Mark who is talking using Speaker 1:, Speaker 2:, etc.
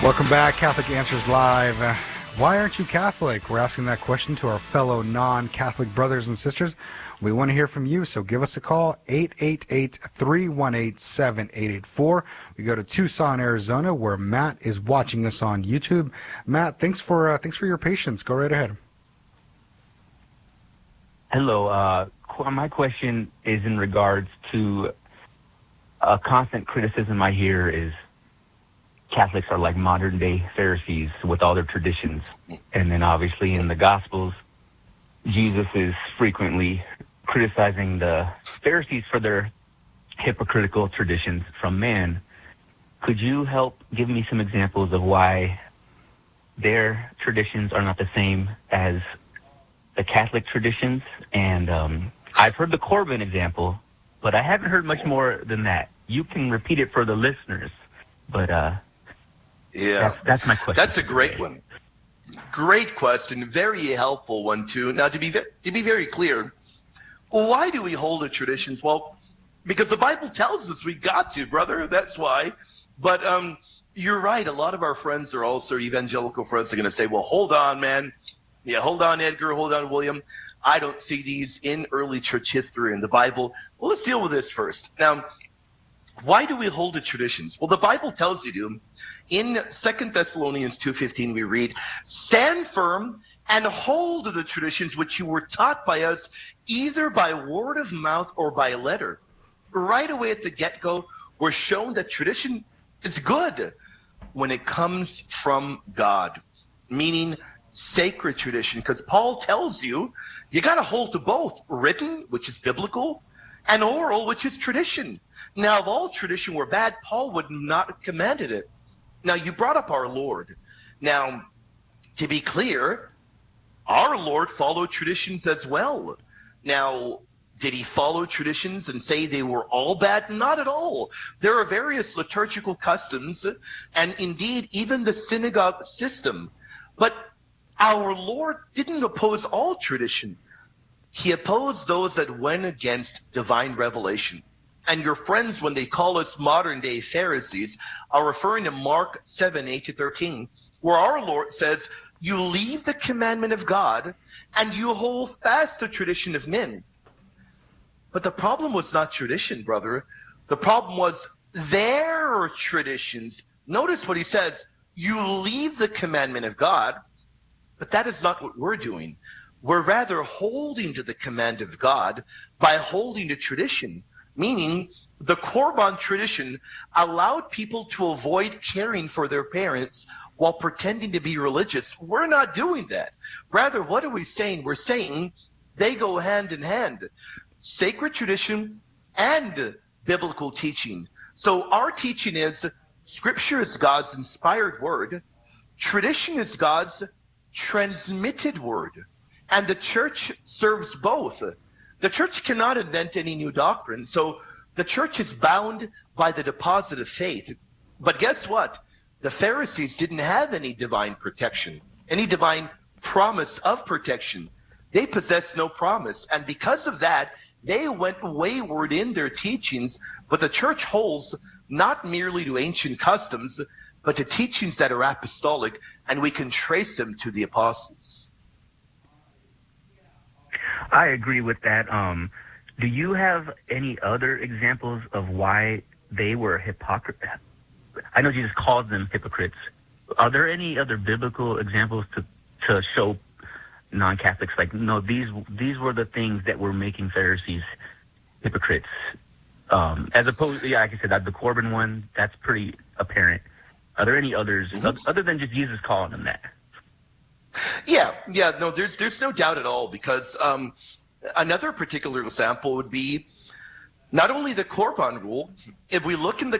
Speaker 1: Welcome back, Catholic Answers Live. Why aren't you Catholic? We're asking that question to our fellow non-Catholic brothers and sisters. We want to hear from you, so give us a call, 888-318-7884. We go to Tucson, Arizona, where Matt is watching us on YouTube. Matt, thanks for your patience. Go right ahead.
Speaker 2: Hello. My question is in regards to a constant criticism I hear is Catholics are like modern-day Pharisees with all their traditions. And then obviously in the Gospels, Jesus is frequently criticizing the Pharisees for their hypocritical traditions from man. Could you help give me some examples of why their traditions are not the same as the Catholic traditions? And I've heard the Corbin example, but I haven't heard much more than that. You can repeat it for the listeners, but
Speaker 3: yeah,
Speaker 2: that's my question.
Speaker 3: That's a great one. Great question, very helpful one too. Now, to be very clear, why do we hold the traditions? Well, because the Bible tells us we got to, brother. That's why. But you're right. A lot of our friends are also evangelical friends. Are going to say, "Well, hold on, man. Yeah, hold on, Edgar. Hold on, William. I don't see these in early church history in the Bible." Well, let's deal with this first. Now, why do we hold the traditions? Well, the Bible tells you to. In 2 Thessalonians 2:15, we read, "Stand firm and hold to the traditions which you were taught by us, either by word of mouth or by letter." Right away at the get-go, we're shown that tradition is good when it comes from God, meaning sacred tradition, because Paul tells you got to hold to both written, which is biblical, and oral, which is tradition. Now, if all tradition were bad, Paul would not have commanded it. Now, you brought up our Lord. Now, to be clear, our Lord followed traditions as well. Now, did he follow traditions and say they were all bad? Not at all. There are various liturgical customs, and indeed even the synagogue system. But our Lord didn't oppose all tradition. He opposed those that went against divine revelation. And your friends, when they call us modern-day Pharisees, are referring to Mark 7:8-13, where our Lord says, "You leave the commandment of God, and you hold fast the tradition of men." But the problem was not tradition, brother. The problem was their traditions. Notice what he says, "You leave the commandment of God," but that is not what we're doing. We're rather holding to the command of God by holding to tradition, meaning the Korban tradition allowed people to avoid caring for their parents while pretending to be religious. We're not doing that. Rather, what are we saying? We're saying they go hand in hand, sacred tradition and biblical teaching. So our teaching is Scripture is God's inspired word, tradition is God's transmitted word. And the church serves both. The church cannot invent any new doctrine, so the church is bound by the deposit of faith. But guess what? The Pharisees didn't have any divine protection, any divine promise of protection. They possessed no promise, and because of that, they went wayward in their teachings. But the church holds not merely to ancient customs, but to teachings that are apostolic, and we can trace them to the apostles.
Speaker 2: I agree with that. Do you have any other examples of why they were hypocrites? I know Jesus calls them hypocrites. Are there any other biblical examples to show non-Catholics, like, no, these were the things that were making Pharisees hypocrites? As opposed, like I said, the Corbin one, that's pretty apparent. Are there any others other than just Jesus calling them that?
Speaker 3: Yeah, no, there's no doubt at all, because another particular example would be not only the Korban rule. If we look in the